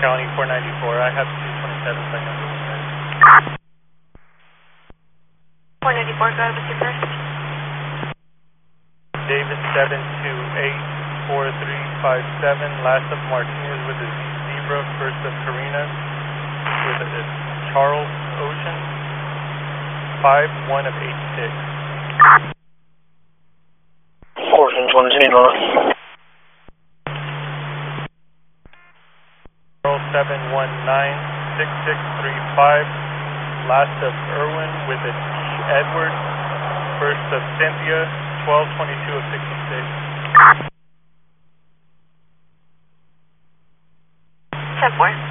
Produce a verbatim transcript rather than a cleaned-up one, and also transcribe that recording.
County four ninety-four. I have two twenty-seven seconds. four ninety-four, go ahead with your first. Davis seven two eight four three five seven, last of Martinez with a Zebra, first of Karina with a Charles Ocean, five one of eighty-six. Ocean twenty-eight on. seven one nine six six three five, last of Irwin with a T Edward, first of Cynthia, twelve twenty-two of sixty-six. ten four.